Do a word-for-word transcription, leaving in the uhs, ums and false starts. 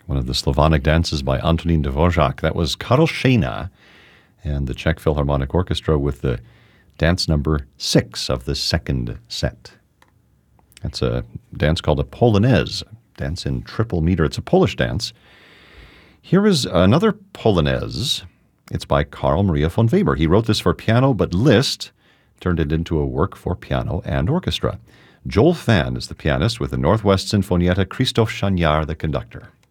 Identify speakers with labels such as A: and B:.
A: one of the Slavonic dances by Antonín Dvořák. That was Karel Šejna and the Czech Philharmonic Orchestra with the dance number six of the second set. That's a dance called a Polonaise, dance in triple meter. It's a Polish dance. Here is another Polonaise. It's by Carl Maria von Weber. He wrote this for piano, but Liszt turned it into a work for piano and orchestra. Joel Fan is the pianist with the Northwest Sinfonietta, Christoph Chagnard the conductor.